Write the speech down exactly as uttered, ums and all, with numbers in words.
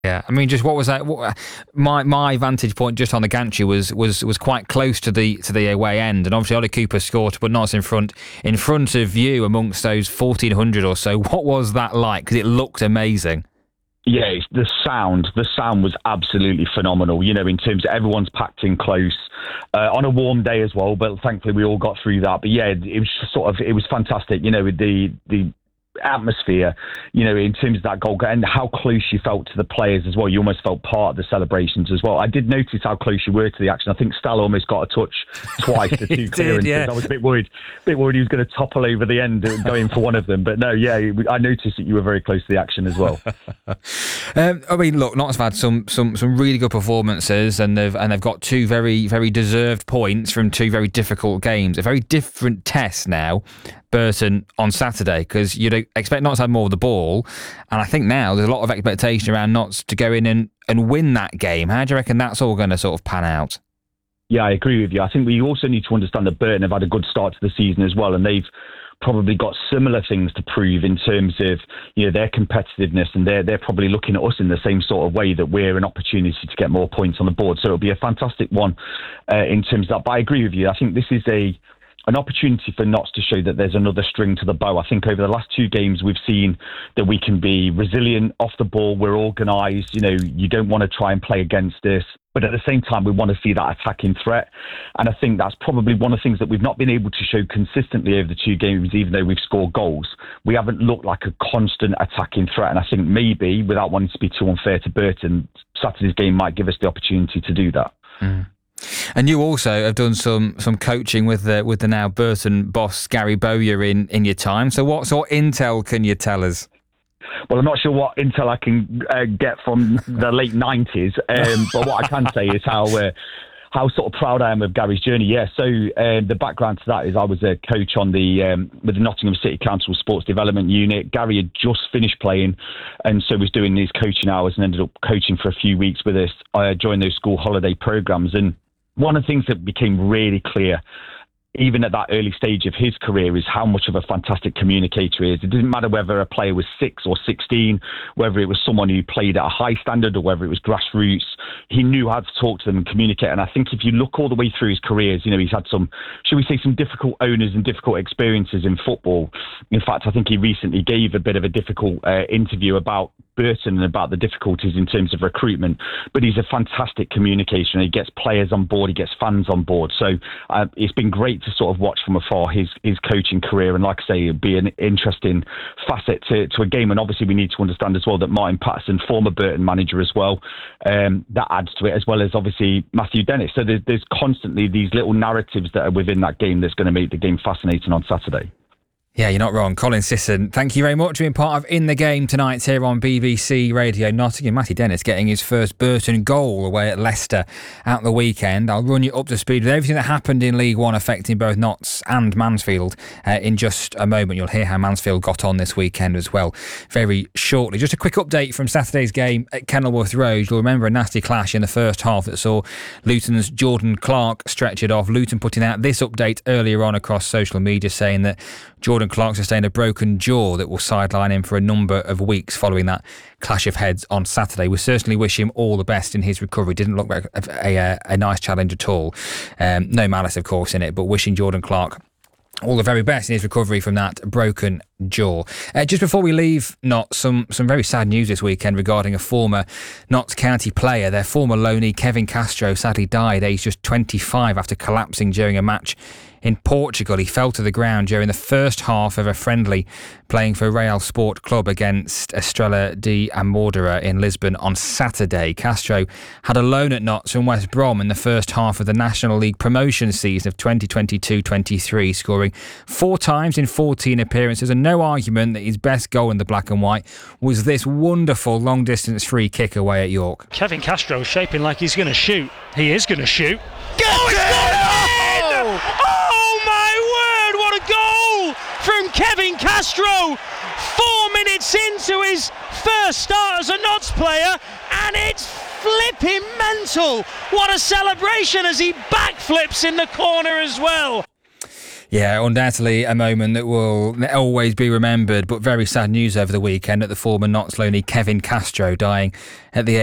Yeah, I mean, just what was that? What, my my vantage point just on the gantry was was was quite close to the to the away end, and obviously Ollie Cooper scored to put Notts in front in front of you amongst those fourteen hundred or so. What was that like? Because it looked amazing. Yeah, it's the sound. The sound was absolutely phenomenal. You know, in terms of everyone's packed in close uh, on a warm day as well. But thankfully, we all got through that. But yeah, it, it was just sort of it was fantastic. You know, with the the. atmosphere, you know, in terms of that goal and how close you felt to the players as well. You almost felt part of the celebrations as well. I did notice how close you were to the action. I think Stella almost got a touch twice, the two clearances. Yeah. I was a bit worried, a bit worried he was going to topple over the end going for one of them. But no, yeah, I noticed that you were very close to the action as well. um, I mean, look, Notts have had some some some really good performances, and they've and they've got two very very deserved points from two very difficult games. A very different test now. Burton on Saturday, because you'd expect Notts to have more of the ball, and I think now there's a lot of expectation around Notts to go in and, and win that game. How do you reckon that's all going to sort of pan out? Yeah, I agree with you. I think we also need to understand that Burton have had a good start to the season as well, and they've probably got similar things to prove in terms of, you know, their competitiveness, and they're they're probably looking at us in the same sort of way that we're an opportunity to get more points on the board. So it'll be a fantastic one uh, in terms of that. But I agree with you. I think this is a an opportunity for Notts to show that there's another string to the bow. I think over the last two games we've seen that we can be resilient off the ball, we're organised, you know, you don't want to try and play against us, but at the same time we want to see that attacking threat. And I think that's probably one of the things that we've not been able to show consistently over the two games, even though we've scored goals. We haven't looked like a constant attacking threat, and I think maybe, without wanting to be too unfair to Burton, Saturday's game might give us the opportunity to do that. Mm. And you also have done some some coaching with the with the now Burton boss Gary Bowyer in, in your time. So what sort of intel can you tell us? Well, I'm not sure what intel I can uh, get from the late nineties, um, but what I can say is how uh, how sort of proud I am of Gary's journey. Yeah, so uh, the background to that is I was a coach on the um, with the Nottingham City Council Sports Development Unit. Gary had just finished playing, and so was doing these coaching hours and ended up coaching for a few weeks with us uh, during those school holiday programs. And one of the things that became really clear, even at that early stage of his career, is how much of a fantastic communicator he is. It didn't matter whether a player was six or sixteen, whether it was someone who played at a high standard or whether it was grassroots. He knew how to talk to them and communicate. And I think if you look all the way through his careers, you know, he's had some, shall we say, some difficult owners and difficult experiences in football. In fact, I think he recently gave a bit of a difficult uh, interview about Burton and about the difficulties in terms of recruitment, but he's a fantastic communicator. He gets players on board, he gets fans on board. So uh, it's been great to sort of watch from afar his his coaching career, and like I say, it'd be an interesting facet to, to a game. And obviously we need to understand as well that Martin Patterson, former Burton manager as well, um, that adds to it, as well as obviously Matthew Dennis. So there's, there's constantly these little narratives that are within that game that's going to make the game fascinating on Saturday. Yeah, you're not wrong. Colin Sisson, thank you very much for being part of In the Game tonight here on B B C Radio Nottingham. Matty Dennis getting his first Burton goal away at Leicester at the weekend. I'll run you up to speed with everything that happened in League One affecting both Notts and Mansfield uh, in just a moment. You'll hear how Mansfield got on this weekend as well very shortly. Just a quick update from Saturday's game at Kenilworth Road. You'll remember a nasty clash in the first half that saw Luton's Jordan Clark stretch it off. Luton putting out this update earlier on across social media saying that Jordan Clark sustained a broken jaw that will sideline him for a number of weeks following that clash of heads on Saturday. We certainly wish him all the best in his recovery. Didn't look like a, a, a, a nice challenge at all. Um, no malice, of course, in it, but wishing Jordan Clark all the very best in his recovery from that broken jaw. Uh, just before we leave, Notts, some some very sad news this weekend regarding a former Notts County player. Their former loanee, Kevin Castro, sadly died aged just twenty-five after collapsing during a match in Portugal. He fell to the ground during the first half of a friendly playing for Real Sport Club against Estrela de Amordara in Lisbon on Saturday. Castro had a loan at Notts from West Brom in the first half of the National League promotion season of twenty twenty-two twenty-three, scoring four times in fourteen appearances, and no argument that his best goal in the black and white was this wonderful long-distance free kick away at York. Kevin Castro shaping like he's going to shoot. He is going to shoot. Get oh, it's gone in! Oh my word, what a goal from Kevin Castro! Four minutes into his first start as a Notts player, and it's flipping mental. What a celebration as he backflips in the corner as well. Yeah, undoubtedly a moment that will always be remembered, but very sad news over the weekend at the former Notts loanee Kevin Castro dying at the